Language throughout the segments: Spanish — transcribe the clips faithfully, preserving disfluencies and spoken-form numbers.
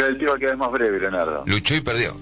tiro a que es más breve, Leonardo. Luchó y perdió.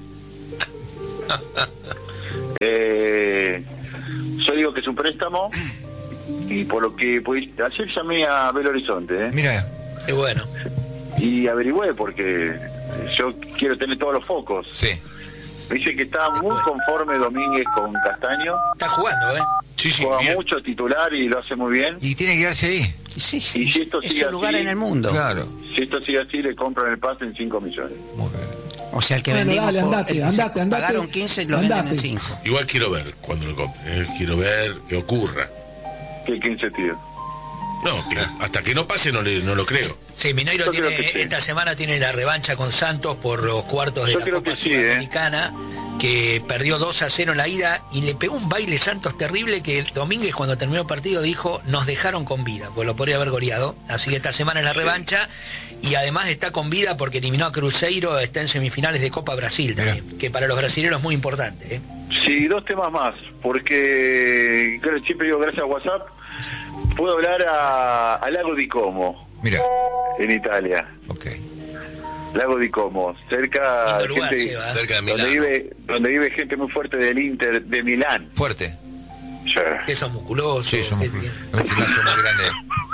eh, yo digo que es un préstamo, y por lo que pues, ayer llamé a Belo Horizonte, ¿eh? Mira, qué bueno. Y averigüé porque yo quiero tener todos los focos. Sí. Me dice que está muy conforme Domínguez con Castaño. Está jugando, ¿eh? Sí, sí, Juega bien. mucho titular y lo hace muy bien. Y tiene que quedarse ahí. Sí, Y si esto es sigue su lugar así, en el mundo. Claro. Si esto sigue así, le compran el pase en cinco millones. Muy bien. O sea, el que Bueno, vendimos dale, por- andate, el que andate, se andate. pagaron quince, lo Andate. venden en cinco. Igual quiero ver cuando lo compre. eh, Quiero ver que ocurra. ¿Qué quince tío? No, que hasta que no pase no, le, no lo creo. Sí, Mineiro Yo tiene, creo que sí. esta semana tiene la revancha con Santos por los cuartos de Yo la creo Copa que sí, ¿eh? Sudamericana, que perdió dos a cero en la ida y le pegó un baile Santos terrible que Domínguez cuando terminó el partido dijo, nos dejaron con vida, pues lo podría haber goleado. Así que esta semana es la revancha y además está con vida porque eliminó a Cruzeiro, está en semifinales de Copa Brasil también, que para los brasileños es muy importante, ¿eh? Sí, dos temas más, porque claro, siempre digo gracias a WhatsApp, puedo hablar a, a Lago di Como, Mira, en Italia. ok. Lago di Como, cerca, Lindo lugar, gente, lleva, ¿eh? Cerca de donde Milán. vive, donde vive gente muy fuerte del Inter de Milán. Fuerte. Sí. Que son musculosos. Sí, somos que un tienen- gimnasio muy grande.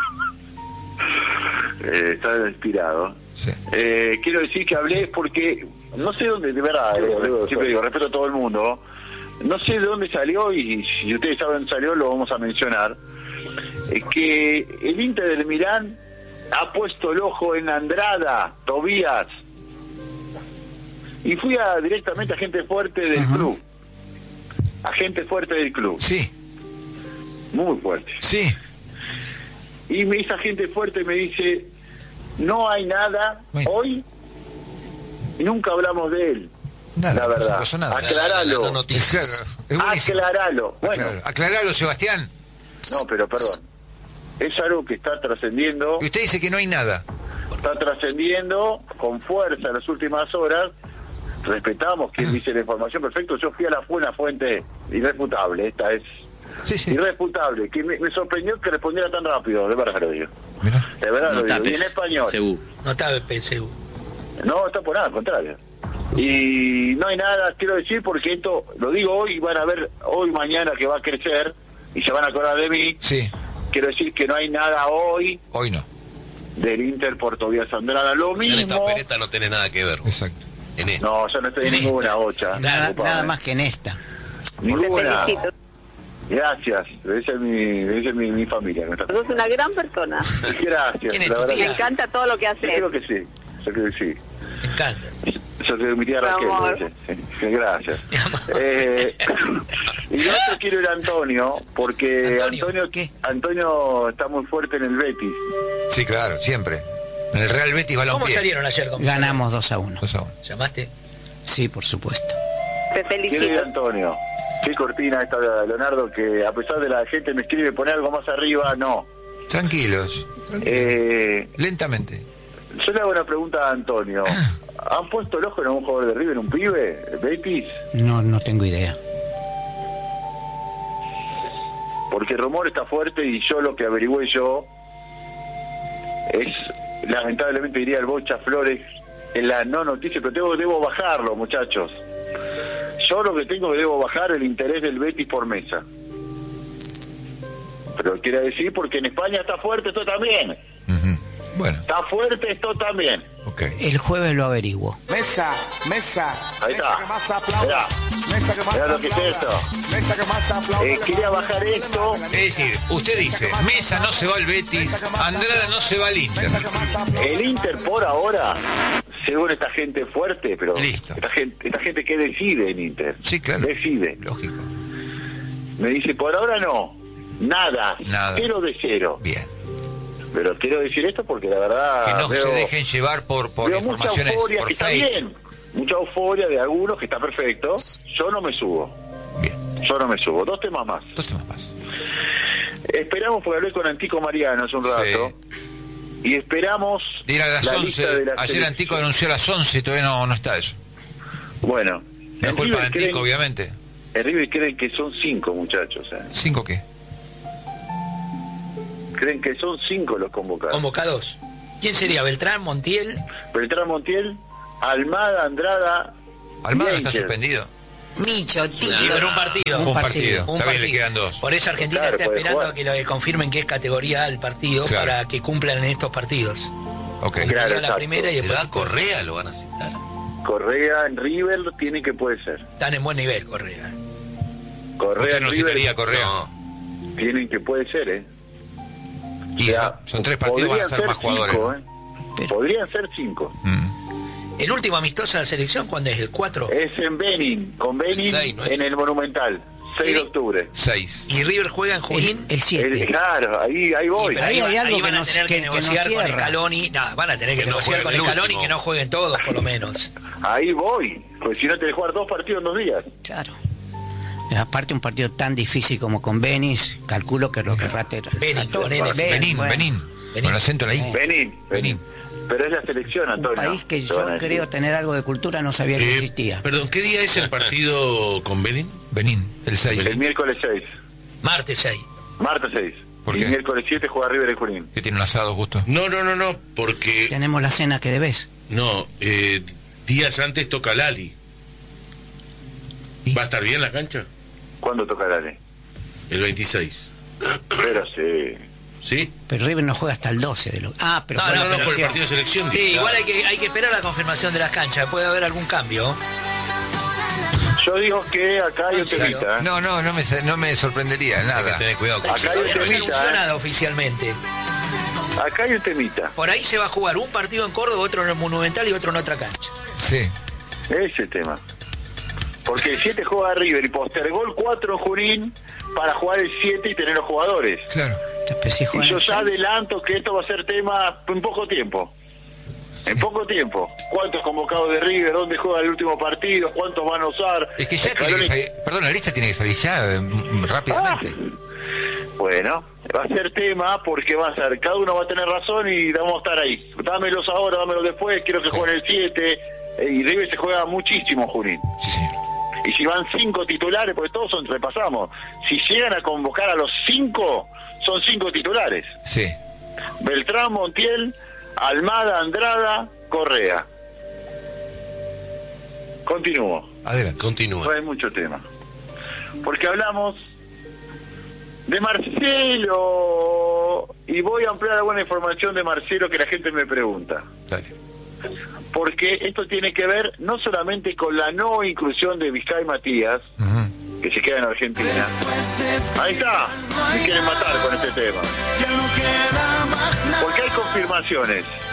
Eh, está inspirado. Sí. Eh, quiero decir que hablé porque no sé dónde, de verdad, eh, siempre digo, respeto a todo el mundo, no sé de dónde salió y si ustedes saben dónde salió lo vamos a mencionar, eh, que el Inter del Milán ha puesto el ojo en Andrada, Tobías, y fui a, directamente a gente fuerte del Ajá. club, a gente fuerte del club, Sí, muy fuerte. sí. Y me, esa gente fuerte me dice, no hay nada Bueno. hoy, y nunca hablamos de él. Nada, la verdad. no pasó nada. Aclaralo. No, no, no, Es claro, es buenísimo. Aclaralo. Bueno, Aclaralo. Aclaralo, Sebastián. no, pero perdón. Es algo que está trascendiendo, Y usted dice que no hay nada. está trascendiendo con fuerza en las últimas horas. Respetamos quien dice la información, perfecto. Yo fui a la una fuente irrefutable, esta es Sí, sí. irrefutable. Que me, me sorprendió que respondiera tan rápido, de verdad lo digo. Mira. De verdad lo No digo. Y en tapes, español. Cebú. No está el P S U. No, está por nada, al contrario. Y no hay nada, quiero decir, porque esto, lo digo hoy, van a ver hoy, mañana que va a crecer y se van a acordar de mí. Sí, Quiero decir que no hay nada hoy hoy no. del Inter por Tobias Andrada. Lo O sea, en esta mismo. opereta no tiene nada que ver. Exacto. En esta. No, yo no estoy en En ninguna, esta. Bocha. Nada, Disculpame. nada más que en esta. Ninguna. Te felicito. Gracias. Esa es mi, esa es mi, mi familia. que me está- Sos una gran persona. Gracias. ¿Quién es La tu verdad tía? Me encanta todo lo que que- haces. Creo que sí. Yo creo que sí. Me encanta. Yo soy mi tía Mi Raquel. amor. dice. Sí, sí, gracias. Eh, y lo otro quiero ir a Antonio, porque Antonio, Antonio, ¿qué? Antonio está muy fuerte en el Betis. Sí, claro, siempre. En el Real Betis ¿Cómo Balompié. salieron ayer con Ganamos dos a uno. Dos a uno. ¿Llamaste? Sí, por supuesto. Te Quiero ir a felicito. Antonio. Qué cortina esta, Leonardo, que a pesar de la gente me escribe poner algo más arriba, no. Tranquilos. tranquilos. Eh, Lentamente. yo le hago una pregunta a Antonio. ¿Han puesto el ojo en un jugador de River, un pibe, Betis? No, no tengo idea. Porque el rumor está fuerte y yo lo que averigüé yo es, lamentablemente diría el Bocha Flores, en la no noticia, pero tengo, debo bajarlo, muchachos. Yo lo que tengo que debo bajar el interés del Betis por Mesa. Pero quiere decir porque en España está fuerte esto también. Ujú. Bueno, Está fuerte esto también. ok. El jueves lo averiguo. Mesa, mesa. Ahí mesa está. que más aplauda. Mirá. Mesa que más Mirá lo que es aplauda. esto. Mesa que más aplauda. Eh, quería bajar esto. Es decir, usted dice, Mesa no se va al Betis, Andrada no se va al Inter. Mesa que más aplauda. El Inter por ahora, según esta gente fuerte, pero Listo. esta gente, esta gente que decide en Inter. Sí, claro. Decide. Lógico. Me dice, por ahora no. Nada. Nada. Cero de cero. Bien. Pero quiero decir esto porque la verdad Que no veo, se dejen llevar por, por veo mucha informaciones, euforia, por que está fake. bien. Mucha euforia de algunos que está perfecto. Yo no me subo. Bien. Yo no me subo. Dos temas más. Dos temas más. Esperamos, porque hablé con Antico Mariano hace un rato. Y esperamos Ir a las la once. lista de la Ayer selección. Antico anunció a las once y todavía no, no está eso. Bueno. No es en culpa de River Antico, creen- obviamente. En River creen que son cinco muchachos. ¿eh? ¿Cinco qué? Creen que son cinco los convocados. Convocados. ¿Quién sería? ¿Beltrán, Montiel? Beltrán Montiel, Almada, Andrada. Almada y está Angel. suspendido. Micho, Sí, tío. pero un partido. Un partido. Un Está bien, le partido. quedan dos. Por eso Argentina Claro, está puede esperando jugar. a que lo confirmen que es categoría A el partido Claro. para que cumplan en estos partidos. Ok. Claro, Llega la exacto. primera y ¿Le después da Correa? ¿Lo van a citar? Correa en River tiene que puede ser. están en buen nivel, Correa. Correa ¿Usted en no River citaría a Correa? No. tienen que puede ser, ¿eh? Y O sea, son tres partidos, van a podrían ser más jugadores. cinco, ¿no? ¿eh? Pero- Podrían ser cinco. Mm. El último amistoso de la selección, ¿cuándo es? ¿El cuatro? Es en Benin, con Benin El seis, ¿no es? en el Monumental, seis de Sí. octubre. Seis. ¿Y River juega en Junín? El Eh, siete. claro, ahí, ahí voy. Pero Ahí ahí, hay va- algo ahí van que a nos- tener que, que- que nos negociar con cierra. Scaloni. No, van a tener que, Que no negociar juegue con el Scaloni último. que no jueguen todos, por lo menos. Ahí voy. Pues si no te de jugar dos partidos en dos días. Claro. Aparte un partido tan difícil como con Benis, calculo que lo que rate. Benin, con N. Benín, bueno. Benín. Benín. Con acento en la I. Benin, Benín. Pero es la selección, Un Antonio. país que te van a yo decir. creo tener algo de cultura, no sabía que Eh, existía. Perdón, ¿qué día es el partido con Benin? Benín, el seis. El miércoles seis. Martes seis. Martes seis. ¿Por y qué? miércoles siete juega River en Junín. Que tiene un asado justo. No, no, no, no, porque Tenemos la cena que debes. no, eh, días antes toca Lali. ¿Y? ¿Va a estar bien la cancha? ¿Cuándo toca Dale? El veintiséis. Pero sí. ¿Sí? Pero River no juega hasta el doce de lo. Ah, pero No, juega No, no, no, por el selección. partido de selección. Sí, claro. igual hay que, hay que esperar la confirmación de las canchas. Puede haber algún cambio. Yo digo que acá hay un ¿En serio? temita. ¿eh? No, no, no me, no me sorprendería Hay que nada. tener cuidado con Acá hay Todavía un no se temita, anunció ¿eh? nada oficialmente. Acá hay un temita. Por ahí se va a jugar un partido en Córdoba, otro en el Monumental y otro en otra cancha. Sí. Ese tema. Porque el siete juega River y postergó el cuatro en Junín para jugar el siete y tener los jugadores. Claro. Después sí Y juegan yo el ya seis. adelanto que esto va a ser tema en poco tiempo. En poco tiempo. ¿Cuántos convocados de River? ¿Dónde juega el último partido? ¿Cuántos van a usar? Es que ya tiene que Scaloni- salir. Perdón, la lista tiene que salir ya eh, m- rápidamente. Bueno, va a ser tema porque va a ser, cada uno va a tener razón y vamos a estar ahí. Dámelos ahora, dámelos después, quiero que Sí. jueguen el siete. eh, Y River se juega muchísimo, Junín. Sí, señor. Y si van cinco titulares, porque todos son, repasamos, si llegan a convocar a los cinco, son cinco titulares. Sí. Beltrán, Montiel, Almada, Andrada, Correa. Continúo. Adelante. No Continúa. hay mucho tema. Porque hablamos de Marcelo y voy a ampliar alguna información de Marcelo que la gente me pregunta. Dale. Porque esto tiene que ver no solamente con la no inclusión de Vizcay Matías, Ujú. que se queda en Argentina. Ahí está, me quieren matar con este tema. Porque hay confirmaciones. Sí.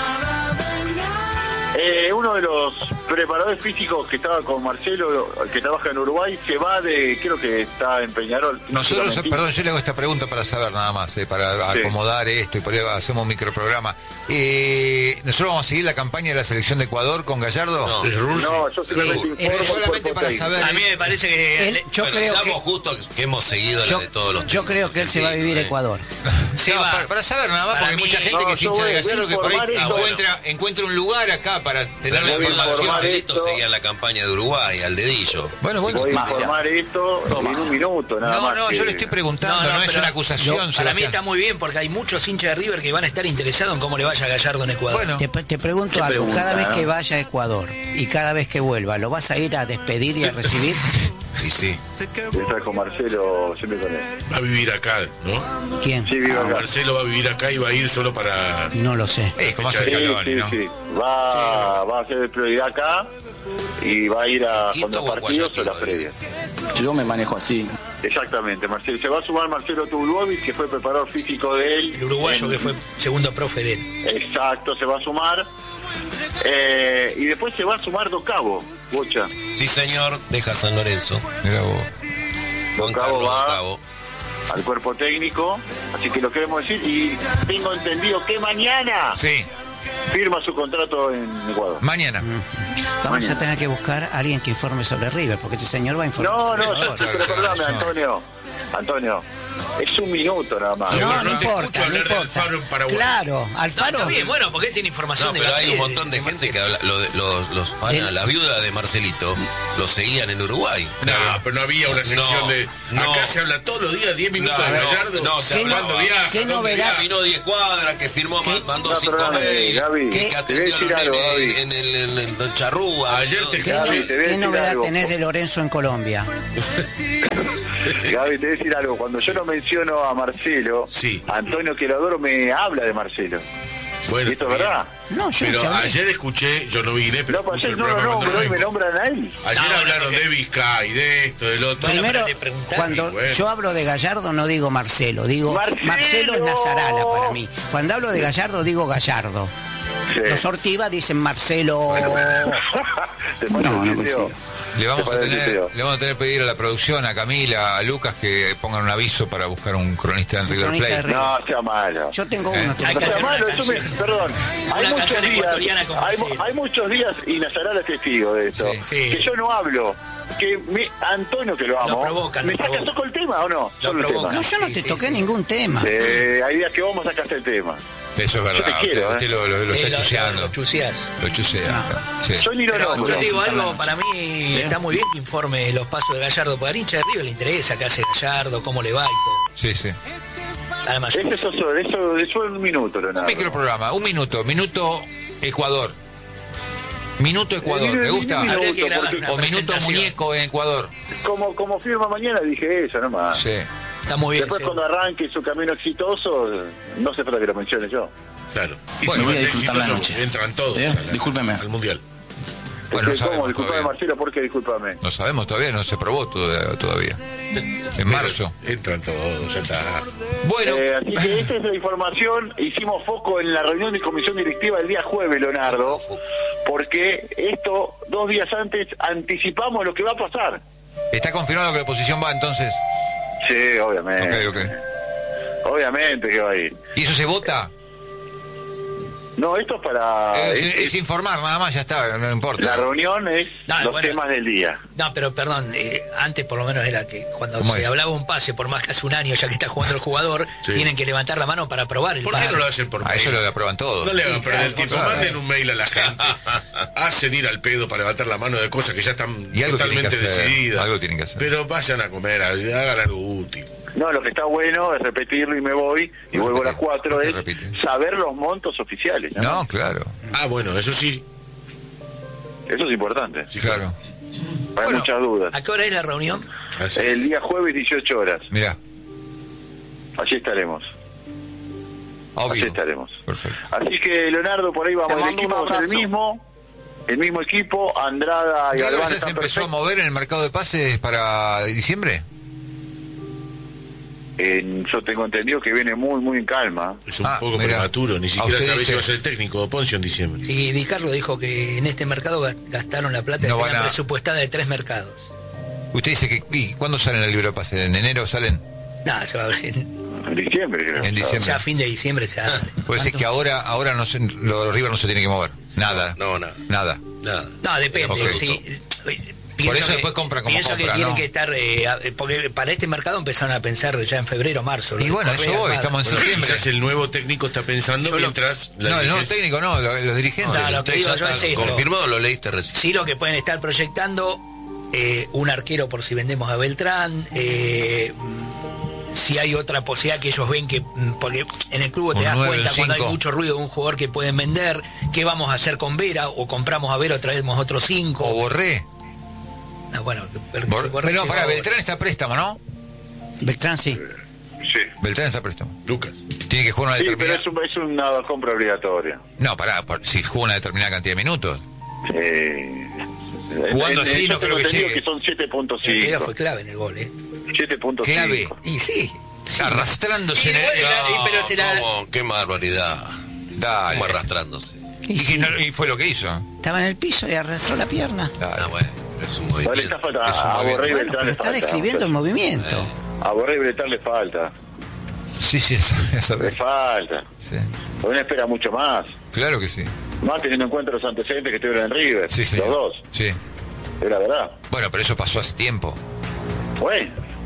Eh, uno de los preparadores físicos que estaba con Marcelo, que trabaja en Uruguay, se va de, creo que está en Peñarol. Nosotros, Mentira. perdón, yo le hago esta pregunta para saber nada más, eh, para Sí. acomodar esto y por ahí hacemos un microprograma. Eh, ¿Nosotros vamos a seguir la campaña de la selección de Ecuador con Gallardo? No. ¿Es Rusia? No, yo simplemente Sí, informo es el solamente cuerpo para técnico. saber. A mí me parece que Él- yo Bueno, creo seamos que justos que hemos seguido yo, la de todos los yo creo que él se va a vivir a Sí, Ecuador. se No, va. para, para saber nada más, Para porque hay mí- mucha gente No, que es yo hincha de voy- voy a Gallardo que por ahí informar esto. encuentra, encuentra un lugar acá para tener Pero la la voy a información. informar Marcelito esto. seguía la campaña de Uruguay, al dedillo. Bueno, bueno. Voy a informar esto en un minuto, nada No, más. no, que- yo le estoy preguntando, no, es pero una acusación, yo- para mí Sebastián. está muy bien porque hay muchos hinchas de River que van a estar interesados en cómo le vaya a Gallardo en Ecuador. Bueno. Te, te pregunto Qué algo, pregunta, cada vez ¿no? que vaya a Ecuador y cada vez que vuelva, ¿lo vas a ir a despedir y a recibir? Sí, sí. Está con Marcelo, siempre con él. Va a vivir acá, ¿no? ¿Quién? Sí, vivo acá. Marcelo va a vivir acá y va a ir solo para... No lo sé. Eh, como Sí, hace Sí, Scaloni, sí, ¿no? sí. Va, va a ser prioridad acá y va a ir a Quito cuando o los partidos o Guayaquil, las previas. Yo me manejo así. Exactamente, Marcelo. Se va a sumar Marcelo Tubulovic, que fue preparador físico de él. El uruguayo en- que fue segundo profe de él. Exacto, se va a sumar. Eh, y después se va a sumar Docabo, Bocha. Sí, señor, deja San Lorenzo. Mirá vos. Juan Cabo Carlos va. Cabo. Al cuerpo técnico, así que lo queremos decir. Y tengo entendido que mañana Sí, firma su contrato en Ecuador. mañana. Vamos Mañana. a tener que buscar a alguien que informe sobre River, porque este señor va a informar. No, sobre no, Ecuador. yo, pero claro, perdóname, razón. Antonio. Antonio, Es un minuto nada más. No, No, bueno, no no te importa, escucho no hablar de importa. Alfaro en Paraguay. Claro, No, Alfaro. está bien, bueno, porque él tiene información No, de pero hay un Marcelo, montón de de gente Marcelo. que habla, lo de- los, los fans, Del- la viuda de Marcelito, lo seguían en Uruguay. No, pero no había una sección No, de. no. Acá se habla todos los días, diez minutos No, de no, Gallardo. no, se ¿Qué hablaba. cuando viaja, ¿Qué dónde novedad? viaja. Caminó diez cuadras, que firmó, ¿Qué? mandó No, cinco perdóname, mails, Gaby. que Te atendió voy a a los decir algo, nenes Gaby. en el, en el- en Charrúa. Ayer ¿no? te ¿Qué, Gaby, no- te voy a qué decir novedad algo. tenés de Lorenzo en Colombia? Gaby, te voy a decir algo. Cuando yo no menciono a Marcelo, Sí. Antonio, que lo adoro, me habla de Marcelo. Bueno, ¿Y esto es está bien. verdad? No, yo Pero no te hablé. ayer escuché, yo no vine, pero No, pues escuché ayer el no lo programa nombro y cuando me no nombran a él. Ayer No, bueno, hablaron porque- de Vizcay, de esto, del otro. Bueno, Primero, pero te preguntás. cuando Y bueno. yo hablo de Gallardo no digo Marcelo, digo ¡Marcelo! Marcelo es Nazarala para mí. Cuando hablo de Gallardo digo Gallardo. Sí. Los Ortiva dicen Marcelo. Te mando No, el no video. coincido. Le vamos, Te a mando el tener, video. le vamos a tener que pedir a la producción, a Camila, a Lucas, que pongan un aviso para buscar un cronista en River cronista de Plate. River. No, sea malo. Yo tengo Eh. uno. Hay No que sea hacer una malo, eso me, canción. perdón. Hay Una muchos canción días, ecuatoriana con hay, Marcelo. hay muchos días, y Nazarala es testigo de esto, Sí. Sí. que yo no hablo, que me, Antonio, que lo amo, provocan, me lo saca provocan. solo el tema, ¿o no? Lo Solo el provocan. tema. No, yo no Sí, te sí, toqué sí. ningún tema. Eh, hay días que vos sacaste el tema. Eso es verdad. Yo te quiero, usted ¿eh? lo, lo- lo Eh, está lo- chuseando. lo chuseás. Lo chusea. Sí. Yo ni lo Pero nombro. yo te digo Disfrutar la algo, noche. para mí está muy bien que informe los pasos de Gallardo, porque al hincha de River le interesa qué hace Gallardo, cómo le va y todo. Sí, sí. Además, Ese es eso, eso, eso en un minuto, Un Leonardo. microprograma, un minuto. Minuto Ecuador. Minuto Ecuador, Eh, ¿le gusta? minuto, Habría que grabar porque- una O minuto presentación. muñeco en Ecuador. Como, como firma mañana dije eso nomás. Sí. está muy bien. Después sí. cuando arranque su camino exitoso, no se falta que lo mencione yo. Claro. Y Bueno, si voy no a es disfrutar la exitoso, noche. entran todos ¿Eh? a la- Discúlpeme. al Mundial. Bueno, no Es que, ¿cómo? sabemos Disculpame, todavía. Marcelo, ¿por qué discúlpame? No sabemos todavía, no se probó todo- todavía. En marzo. Pero entran todos, ya está. Bueno, Eh, así que esta es la información. Hicimos foco en la reunión de comisión directiva el día jueves, Leonardo, porque esto, dos días antes, anticipamos lo que va a pasar. ¿está confirmado que la oposición va entonces? Sí, obviamente. Ok, ok. Obviamente que va a ir. ¿Y eso se vota? No, esto es para... es, es- es informar, nada más, ya está, no importa. la reunión es No, los bueno. temas del día. No, pero perdón, eh, antes por lo menos era que cuando ¿Cómo se es? hablaba un pase, por más que hace un año ya que está jugando el jugador, Sí. tienen que levantar la mano para aprobar el ¿Por qué pase. no lo hacen por A mail? eso lo aprueban todos. No le hagan Sí, perder el claro, tiempo, claro. manden un mail a la gente, hacen ir al pedo para levantar la mano de cosas que ya están Y algo totalmente tienen que hacer, decididas. algo tienen que hacer. Pero vayan a comer, hagan algo útil. No, lo que está bueno es repetirlo y me voy, y No, vuelvo a las repite, cuatro, no es repite. saber los montos oficiales. ¿no? No, claro, Ah, bueno, eso sí. Eso es importante. Sí, claro. Hay Bueno, muchas dudas. ¿A qué hora es la reunión? Así es. El día jueves, dieciocho horas. Mirá, Allí estaremos. Allí obvio. estaremos. Perfecto. Así que, Leonardo, por ahí vamos. Te El mando un equipo es el abrazo. mismo. El mismo equipo. Andrada y ¿Qué Galván ya se están empezó a perfectos. mover en el mercado de pases para diciembre? Eh, yo tengo entendido que viene muy, muy en calma. Es un Ah, poco mirá. prematuro, ni A siquiera usted sabe si dice- va a ser el técnico de Poncio en diciembre. Y Di Carlo dijo que en este mercado gas- gastaron la plata No que van tenían a- presupuestada de tres mercados. Usted dice que... ¿Y cuándo salen el libro de pases? ¿En enero salen? Nada, se va a abrir. En diciembre, creo. En diciembre. Ya a fin de diciembre se abre. Puede decir que ahora ahora no se, lo River no se tiene que mover. Nada. No, nada. Nada. Nada. No, depende. Ok. sí. Pienso Por eso que- después compran como pienso compran, que tienen ¿no? que estar, eh, a- porque para este mercado empezaron a pensar ya en febrero, marzo. lo Y de bueno, Correa, eso voy, Almada. estamos en Bueno, septiembre. quizás el nuevo técnico está pensando Yo lo- mientras la No, el nuevo dirigencia- técnico no, lo- los dirigentes. No, lo que digo yo es esto. ¿Confirmado lo leíste recién? Sí, lo que pueden estar proyectando, eh, un arquero por si vendemos a Beltrán, eh, mm, si hay otra posibilidad que ellos ven que, mm, porque en el club te Un das nueve, cuenta un cuando hay cinco. mucho ruido de un jugador que pueden vender, qué vamos a hacer con Vera, o compramos a Vera o traemos otros cinco. O Borré. Ah, bueno, pero, Bor- Borré no, llegó pará, ahora. Beltrán está a préstamo, ¿no? Beltrán sí. Sí. Beltrán está a préstamo. Lucas. Tiene que jugar una Sí, pero determinada... es, un- es una compra obligatoria. No, pará, por- si juega una determinada cantidad de minutos. Eh, Jugando en- así, en- no yo creo tengo que entendido llegue. que son siete punto El Vera cinco. fue clave en el gol, ¿eh? siete punto cinco. Clave. Y sí. Arrastrándose Y en el... bueno, No, y pero se la- ¿cómo? Qué barbaridad. Dale. Como arrastrándose. Y Y, sí, que no- y fue lo que hizo. estaba en el piso y arrastró la pierna. Dale. Ah, bueno, pero es un No, le movimiento. está falta, Es un a movimiento. Borré y Bueno, Beltrán pero le está falta. describiendo el movimiento. A Borré y Beltrán le falta. Sí, sí, eso, eso Le falta. sí. Uno espera mucho más. Claro que sí. Más teniendo en cuenta los antecedentes que tuvieron en River. Sí, señor. Los dos. Sí. Es la verdad. Bueno, pero eso pasó hace tiempo. Bueno.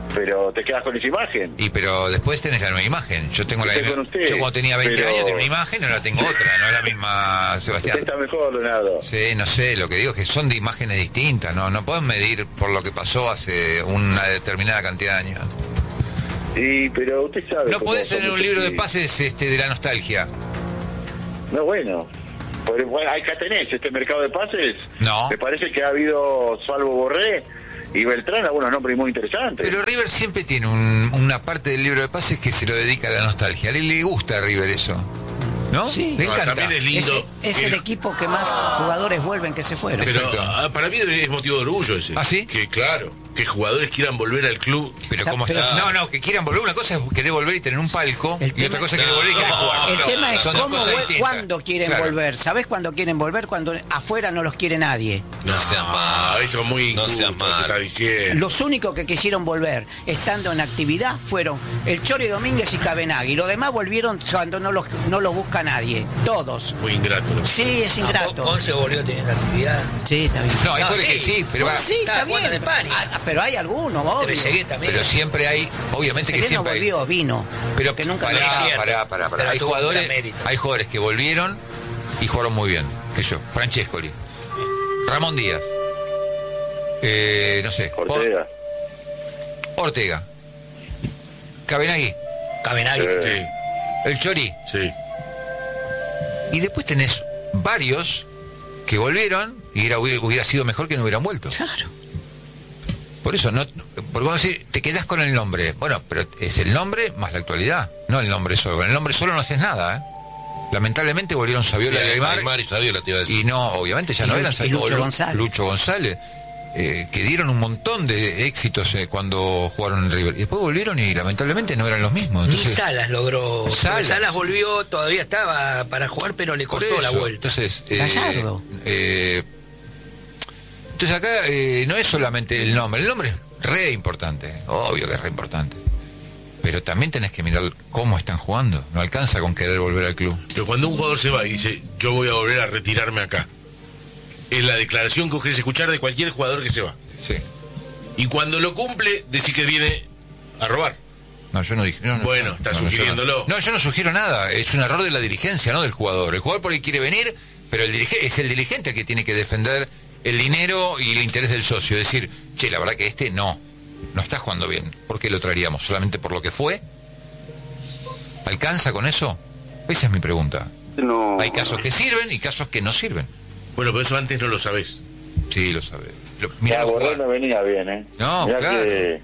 pero te quedas con esa imagen. Y pero después tenés la nueva imagen. Yo tengo la Estoy misma. con usted, Yo cuando tenía veinte pero- años tenía una imagen, ahora tengo otra, no es la misma, Sebastián. Usted está mejor, Leonardo. Sí, no sé, lo que digo es que son de imágenes distintas, no no pueden medir por lo que pasó hace una determinada cantidad de años. Sí, pero usted sabe... No cómo podés tener somos un libro de así. pases este, de la nostalgia. No, bueno. Pero, bueno, acá tenés este mercado de pases. No. Me parece que ha habido, salvo Borré y Beltrán, algunos nombres muy interesantes. Pero River siempre tiene un- una parte del libro de pases que se lo dedica a la nostalgia. A él le gusta a River eso. ¿No? Sí. Le No, encanta. también es Es, lindo. es el equipo que más jugadores vuelven que se fueron. Pero Exacto. ah, para mí es motivo de orgullo ese. ¿Ah, sí? Que claro, que jugadores quieran volver al club. Pero Sa- cómo pero- está. No, no, que quieran volver. Una cosa es querer volver y tener un palco. El y tema- otra cosa es querer volver y querer jugar. El No, tema es son dos cómo, cosas vuel- distintas. cuándo quieren Claro. volver. ¿Sabés cuándo quieren volver? Cuando afuera no los quiere nadie. No seas Ah, mal. eso es muy No injusto seas lo que mal. está diciendo. Los únicos que quisieron volver estando en actividad fueron el Chori Domínguez y Cabenagui. Los demás volvieron cuando no los, no los busca nadie. Todos. Muy ingrato. lo que- Sí, es ingrato. Ponce volvió teniendo actividad. Sí, está bien. No, hay No, jugadores sí. que sí, pero, va- Sí, está Está bien. jugando en España. Ah, pero hay algunos, obvio. Trezeguet también. pero siempre hay, obviamente que Trezeguet no siempre hay. volvió, vino. Pero que nunca pará, es cierto. pará, pará, pará. Pero Hay tuvo jugadores, gran mérito. hay jugadores que volvieron y jugaron muy bien. Que yo, Francescoli, Ramón Díaz, eh, no sé, Ortega. Or- Ortega, Cabenagui, Cabenagui. Sí, el Chori. sí. Y después tenés varios que volvieron y era, hubiera, hubiera sido mejor que no hubieran vuelto. Claro. Por eso, no, porque vos decís, te quedás con el nombre. Bueno, pero es el nombre más la actualidad, no el nombre solo. Con el nombre solo no haces nada, ¿eh? Lamentablemente volvieron Saviola y Aymar. Aymar y Saviola te iba a decir. Y no, obviamente ya Y no Lu- eran y Saviola, Lucho o Lu- González. Lucho González, eh, que dieron un montón de éxitos eh, cuando jugaron en River. Y después volvieron y lamentablemente no eran los mismos. Ni Entonces, Salas logró. porque Salas. Salas volvió, todavía estaba para jugar, pero le por costó la eso, vuelta. Entonces, eh, Gallardo. eh, entonces acá eh, no es solamente el nombre, el nombre es re importante, obvio que es re importante. Pero también tenés que mirar cómo están jugando. No alcanza con querer volver al club. Pero cuando un jugador se va y dice, yo voy a volver a retirarme acá, es la declaración que vos querés escuchar de cualquier jugador que se va. Sí. Y cuando lo cumple, decís que viene a robar. No, yo no dije. no, no, Bueno, no, está no, yo no. sugiriéndolo. No, yo no sugiero nada. Es un error de la dirigencia, no del jugador. El jugador por ahí quiere venir, pero el dirige es el dirigente el que tiene que defender el dinero y el interés del socio. Decir, che, la verdad que este no, no está jugando bien. ¿Por qué lo traeríamos? ¿Solamente por lo que fue? ¿Alcanza con eso? Esa es mi pregunta. No. Hay casos que sirven y casos que no sirven. Bueno, pero eso antes no lo sabés. Sí, lo sabes. Lo, Mira, mirá Borré jugar. no venía bien, ¿eh? No, Mirá claro. que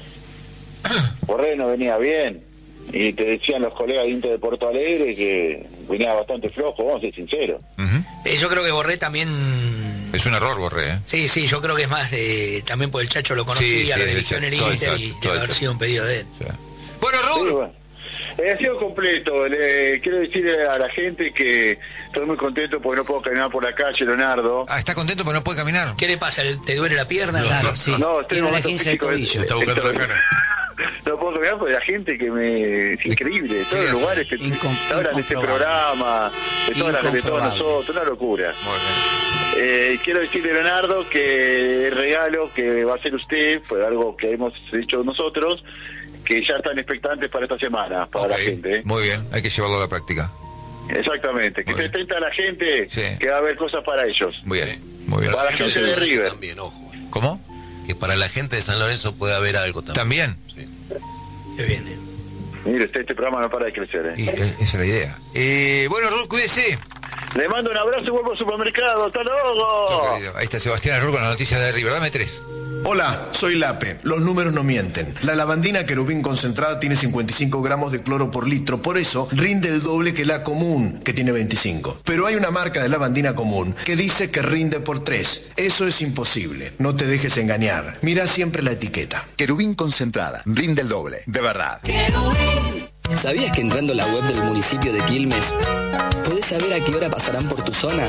Borré no venía bien. Y te decían los colegas de Inter de Porto Alegre que venía bastante flojo, vamos a ser sinceros. Ujú. Eh, yo creo que Borré también. Es un error, Borré, ¿eh? Sí, sí, yo creo que es más de. También por el Chacho lo conocía, Sí, sí, lo el dirigió en el Chacho, todo el Inter y Chacho, debe todo el haber Chacho. sido un pedido de él. O sea. Bueno, Sí, Raúl. bueno. Eh, ha sido completo. Le quiero decirle a la gente que estoy muy contento porque no puedo caminar por la calle, Leonardo. Ah, está contento porque no puede caminar. ¿Qué le pasa? ¿Te duele la pierna? Claro, sí. No, estoy en Tiene un una momento quince de físico. tobillo. Está buscando la cana. No puedo caminar porque la gente que me... Es increíble. Todos los lugares que Incom- hablan de este incomprobable. programa, de, toda la, de todos Incomprobable. nosotros, una locura. Muy bien. Eh, quiero decirle, Leonardo, que el regalo que va a hacer usted, pues algo que hemos hecho nosotros, que ya están expectantes para esta semana, para Ok, la gente. ¿eh? muy bien, hay que llevarlo a la práctica. Exactamente, que Muy esté bien. atenta a la gente, Sí. que va a haber cosas para ellos. Muy bien, muy bien. Para la Yo gente sé de que River. También, ojo. ¿Cómo? Que para la gente de San Lorenzo puede haber algo también. También. Sí. Que viene. Mire, este, este programa no para de crecer. ¿eh? Y, eh, esa es la idea. Eh, bueno, Ruth, cuídese. Le mando un abrazo y vuelvo al supermercado. ¡Hasta luego! Chao, querido. Ahí está Sebastián Arrur con la noticia de River. Dame tres. Hola, soy Lape. Los números no mienten. La lavandina querubín concentrada tiene cincuenta y cinco gramos de cloro por litro, por eso rinde el doble que la común, que tiene veinticinco. Pero hay una marca de lavandina común que dice que rinde por tres. Eso es imposible. No te dejes engañar. Mira siempre la etiqueta. Querubín concentrada, rinde el doble, de verdad. ¿Sabías que entrando a la web del municipio de Quilmes podés saber a qué hora pasarán por tu zona?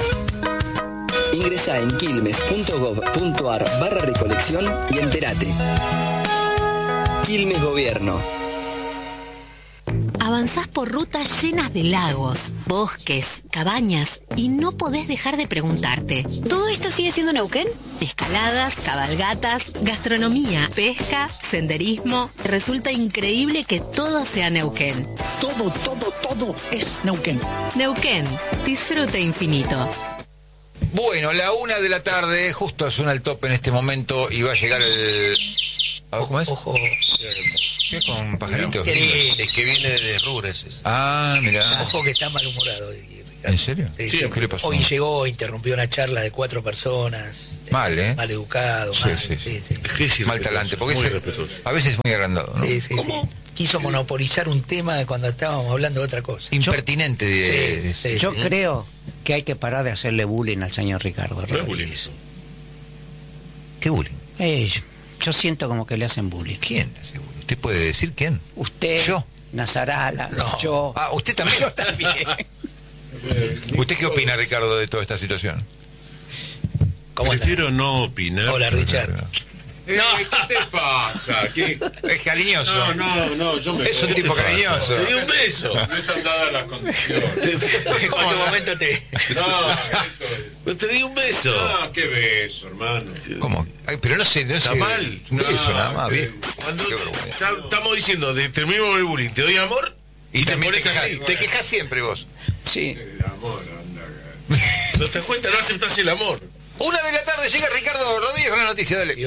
Ingresa en quilmes.gov.ar barra recolección y entérate. Quilmes Gobierno. avanzás por rutas llenas de lagos, bosques, cabañas y no podés dejar de preguntarte: ¿todo esto sigue siendo Neuquén? Escaladas, cabalgatas, gastronomía, pesca, senderismo. Resulta increíble que todo sea Neuquén. Todo, todo, todo es Neuquén. Neuquén, disfrute infinito. Bueno, la una de la tarde, justo suena el tope en este momento y va a llegar el... A ver, ¿cómo es? Ojo. ¿Qué con pajaritos? Es que viene de Rures. ese. Ah, mira. Ojo que está malhumorado. ¿En serio? Sí, Sí, sí. ¿qué le pasó? Hoy llegó, interrumpió una charla de cuatro personas. Mal, ¿eh? Mal educado, Sí, mal, sí, sí, sí. sí. Mal talante, porque muy ese- respetuoso. a veces es muy agrandado, ¿no? Sí, sí, sí. Quiso monopolizar un tema de cuando estábamos hablando de otra cosa. Impertinente. De, Sí, de- Yo creo que hay que parar de hacerle bullying al señor Ricardo Rodríguez. ¿Qué bullying? Eh, yo, yo siento como que le hacen bullying. ¿Quién le hace bullying? ¿Usted puede decir quién? Usted, Yo. Nazarala, yo. Ah, ¿usted también? Yo también. ¿Usted qué opina, Ricardo, de toda esta situación? ¿Cómo anda? Prefiero no opinar. Hola, Richard. Eh, ¿Qué te pasa? ¿Qué? Es cariñoso. No, no, no, yo me Es un ¿qué tipo te pasa? cariñoso. Te di un beso. No están dadas las condiciones. En cualquier momento te... No, esto No te di un beso. es- no, qué beso, hermano. ¿Cómo? Ay, pero no sé, no Está sé. mal. Un beso No, nada más, que- bien. Cuando Qué te- vergüenza. está- estamos diciendo, de, terminemos el bullying, te doy amor Y, y, te también te pones quejas, así. te quejas siempre vos. Sí. El amor, anda acá. ¿No te das cuenta? No aceptás el amor. Una de la tarde llega Ricardo Rodríguez con la noticia, dale.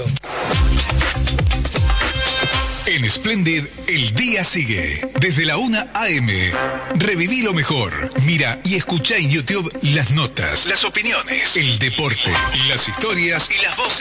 En Splendid, el día sigue. Desde la una a eme. Reviví lo mejor. Mira y escucha en YouTube las notas, las opiniones, el deporte, las historias y las voces